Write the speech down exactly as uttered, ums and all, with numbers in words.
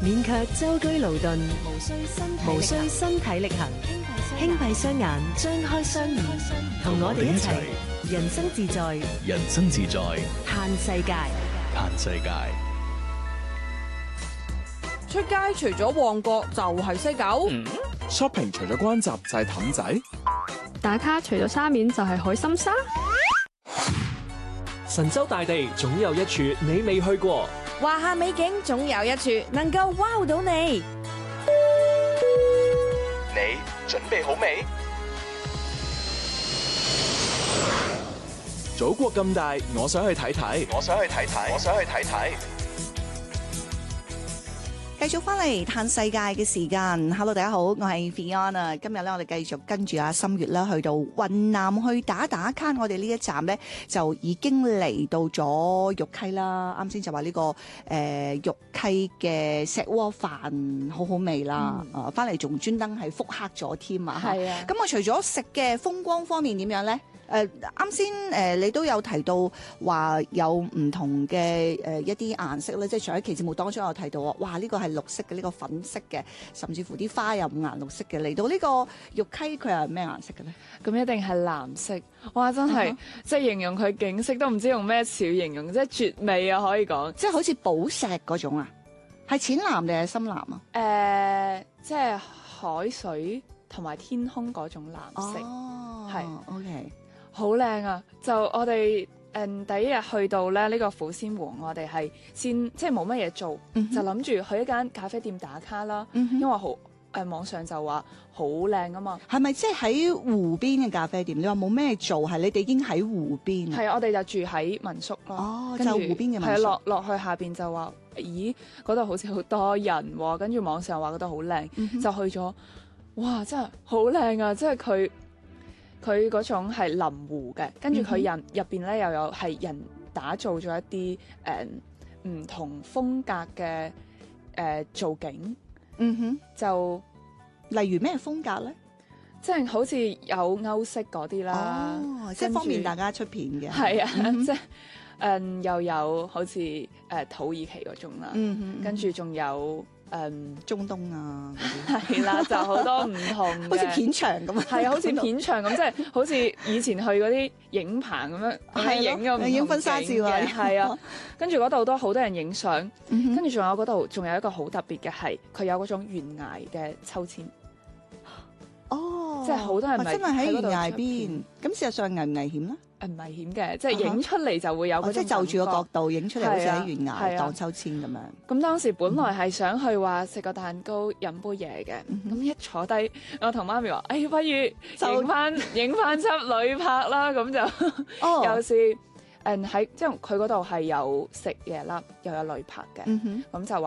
免卻舟車勞頓， 無需身體無需身體力行，輕閉雙眼，張開雙耳，同我哋一齊人生自在， 人生自在， 嘆世界。 嘆世界。 出街除咗旺角就係西九、 嗯、 shopping 除咗關閘就係氹仔， 打卡除咗沙面就係海心沙。 神州大地總有一處你未去過， 華夏美景總有一處能夠 wow 到你。 你準備好未？祖國咁大，我想去睇睇，我想去睇睇，我想去睇睇。 繼續翻嚟嘆世界嘅時間 ，Hello 大家好，我係 Fiona。今日咧，我哋繼續跟住阿心月啦，去到雲南去打打卡。我哋呢一站咧就已經嚟到咗玉溪啦。啱先就話呢、這個誒、呃、玉溪嘅石鍋飯好好味啦。 嗯、 啊，翻嚟仲專登係復刻咗添啊。 係啊。 咁我除咗食嘅風光方面點樣咧？誒啱先誒，你都有提到話有唔同嘅誒、呃、一啲顏色咧，即係除咗期節目當中有提到話，哇呢、呢個係綠色嘅，呢、呢個粉色嘅，甚至乎啲花有五顏六色嘅。嚟到呢個玉溪，佢係咩顏色嘅咧？ 咁一定係藍色，哇！真係、uh huh. 即係形容佢景色都唔知用咩詞形容，即係絕美啊！可以講， 即係好似寶石嗰種啊，係淺藍定係深藍啊？ 誒、呃，即係海水同埋天空嗰種藍色，係、 oh, OK。 好靚啊！就我哋誒、嗯、第一日去到咧呢、呢個虎仙湖，我哋係先即係冇乜嘢做，mm hmm. 就諗住去一間咖啡店打卡啦。Mm hmm. 因為好誒、呃、網上就話好靚啊嘛。係咪即係喺湖邊嘅咖啡店？你話冇咩做，係你哋已經喺湖邊。 係啊，我哋就住喺民宿咯。 哦， 跟住就湖邊嘅民宿。係落落去下邊就話，咦嗰度好似好多人喎、哦。跟住網上話嗰度好靚，mm hmm. 就去咗。哇！真係好靚啊！即係佢。佢嗰種係臨湖嘅，跟住佢人入邊咧又有係人打造咗一啲誒唔同風格嘅誒、呃、造景， 嗯哼， 就例如咩風格咧？ 即係好似有歐式嗰啲啦， 哦，即係方便大家出片嘅， 係啊，嗯、即係誒、嗯、又有好似誒、呃、土耳其嗰種啦， 嗯哼， 跟住仲有。誒、嗯、 中東啊， 係啦，就好多唔同嘅， 好似片場咁， 係啊，好似片場咁，即係好似以前去嗰啲影棚咁樣，係影咁影婚紗照啊， 係啊，跟住嗰度都好多人影相，跟住仲有嗰度仲有一個好特別嘅係，佢有嗰種懸崖嘅秋千， 哦， 即係好多人咪真係喺懸崖邊，咁事實上危唔危險咧？ 誒唔危險嘅，即係影出嚟就會有嗰種、 哦、即係就住個角度影出嚟，好似喺懸崖啊盪秋千咁樣。 咁當時本來係想去話食個蛋糕、飲杯嘢嘅，咁、嗯、哼一坐低，我同媽咪話：哎，不如影翻影翻輯旅拍啦。咁就、哦、有時誒喺即係佢嗰度係有食嘢啦，又有旅拍嘅。咁、嗯、哼就話